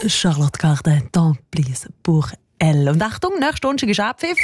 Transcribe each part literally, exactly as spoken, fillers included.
Charlotte Cardin, Templis pour elle. Und Achtung, nächste Stunde ist Abpfiff.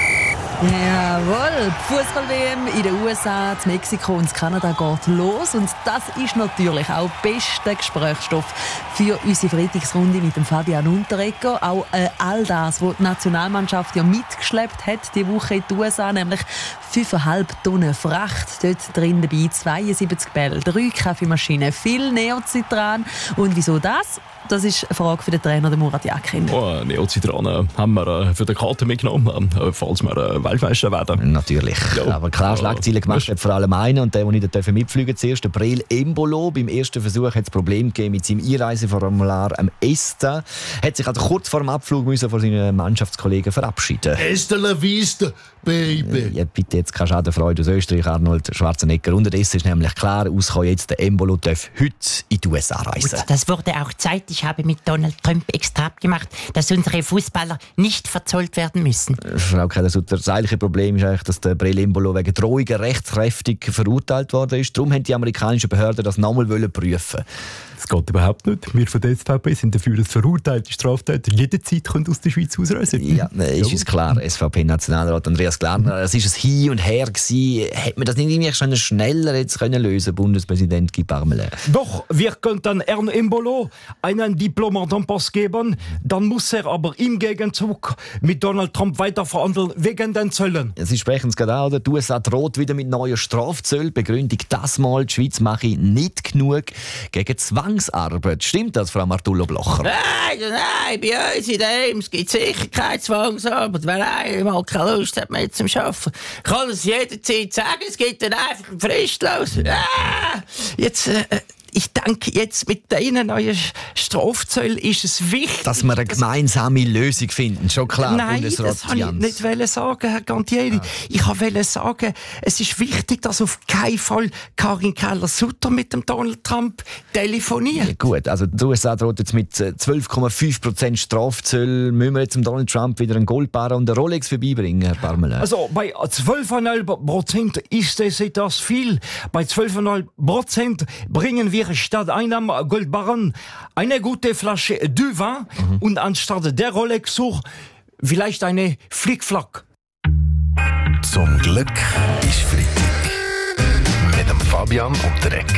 Jawohl, die Fußball-W M in den U S A, in Mexiko und in Kanada geht los. Und das ist natürlich auch bester Gesprächsstoff für unsere Freitagsrunde mit dem Fabian Unterreger. Auch äh, all das, was die Nationalmannschaft ja mitgeschleppt hat, diese Woche in die U S A, nämlich fünfeinhalb Tonnen Fracht. Dort drin dabei zweiundsiebzig Bälle, drei Kaffeemaschinen, viel Neocitran. Und wieso das? Das ist eine Frage für den Trainer, den Murat Yakin. Oh, Neocitran haben wir äh, für die Karte mitgenommen, äh, falls wir äh, Weltmeister werden. Natürlich. Ja. Aber klar, Schlagzeilen gemacht hat vor allem einer, und der, der nicht mitfliegen zuerst, der Breel Embolo. Beim ersten Versuch hat es Probleme gegeben mit seinem Einreiseformular am ESTA. Hat sich also kurz vor dem Abflug müssen von seinen Mannschaftskollegen verabschieden. Hasta la vista, baby. Ja, bitte, jetzt keine Schadenfreude aus Österreich, Arnold Schwarzenegger. Unterdessen ist nämlich klar ausgekommen, jetzt der Embolo darf heute in die U S A reisen. Das wurde auch Zeit. Ich habe mit Donald Trump extra abgemacht, dass unsere Fußballer nicht verzollt werden müssen. Frau Keller-Sutter, das eigentliche Problem ist eigentlich, dass der Breel Embolo wegen Drohungen rechtskräftig verurteilt worden ist. Darum haben die amerikanischen Behörden das nochmal prüfen. Das geht überhaupt nicht. Wir von der S V P sind dafür, dass verurteilte Straftäter jederzeit aus der Schweiz ausreisen können. Ja, ist uns klar. S V P-Nationalrat Andreas Glarner, es war ein Hin und Her gewesen. Hätte man das nicht irgendwie schon schneller jetzt können lösen, Bundespräsident Guy Parmelin? Doch, wir könnten Herrn Embolo einen Diplomatenpass geben, dann muss er aber im Gegenzug mit Donald Trump weiter verhandeln wegen den Zöllen. Sie sprechen es gerade auch, oder? Die U S A droht wieder mit neuen Strafzöllen. Begründung das mal, die Schweiz mache nicht genug gegen Zwangsarbeit. Stimmt das, Frau Martullo-Blocher? Nein, nein, bei uns in der Ems gibt es sicher keine Zwangsarbeit. Wer einmal keine Lust hat mehr zum Arbeiten, kann es jederzeit sagen, es gibt dann einfach einen Fristlos. Ah, jetzt... Äh, Ich denke, jetzt mit diesen neuen Strafzöllen ist es wichtig, dass wir eine gemeinsame Lösung finden. Schon klar, Nein, Bundesrat das wollte ich nicht sagen, Herr Gantieri. Ah. Ich wollte sagen, es ist wichtig, dass auf keinen Fall Karin Keller-Sutter mit dem Donald Trump telefoniert. Ja, gut, also die U S A droht jetzt mit zwölf Komma fünf Prozent Strafzölle. Müssen wir jetzt dem Donald Trump wieder einen Goldbarren und einen Rolex vorbeibringen, Herr Parmelin? Also bei zwölf Komma fünf Prozent ist es etwas viel. Bei zwölf Komma fünf Prozent bringen wir statt einem Goldbarren eine gute Flasche de Vin mhm. und anstatt der Rolex-Uhr vielleicht eine Flickflack. Zum Glück ist Freitag. Mit dem Fabian Unterreger.